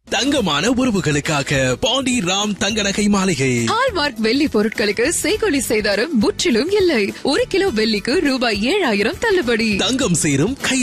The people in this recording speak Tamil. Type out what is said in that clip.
தங்கமான உறவுகளுக்காக பாண்டி ராம் தங்க நகை மாளிகை. ஹால்மார்க் வெள்ளி பொருட்களுக்கு செய்கூலி சேதாரம் முற்றிலும் இல்லை. 1 கிலோ வெள்ளிக்கு ரூபாய் 7,000 தள்ளுபடி. தங்கம் சேரும் கை